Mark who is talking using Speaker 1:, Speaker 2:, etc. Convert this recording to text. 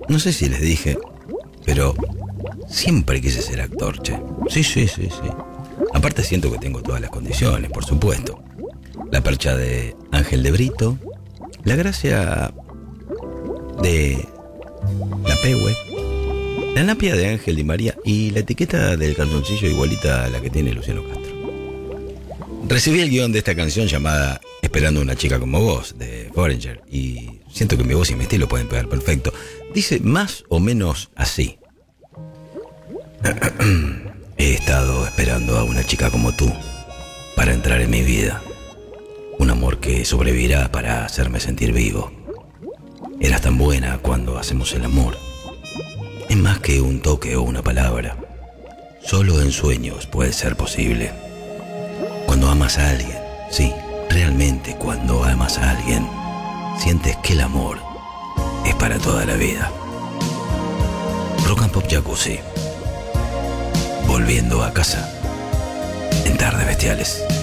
Speaker 1: No sé si les dije, pero siempre quise ser actor, che. Sí. Aparte siento que tengo todas las condiciones, por supuesto. La percha de Ángel de Brito, la gracia de la Pehue, la napia de Ángel Di María y la etiqueta del calzoncillo igualita a la que tiene Luciano Castro. Recibí el guión de esta canción llamada Esperando a una chica como vos, de Foreigner, y siento que mi voz y mi estilo pueden pegar perfecto. Dice más o menos así. He estado esperando a una chica como tú para entrar en mi vida. Un amor que sobrevivirá para hacerme sentir vivo. Eras tan buena cuando hacemos el amor. Es más que un toque o una palabra. Solo en sueños puede ser posible. Cuando amas a alguien, sí, realmente cuando amas a alguien, sientes que el amor es para toda la vida. Rock and Pop Jacuzzi. Volviendo a casa en Tardes Bestiales.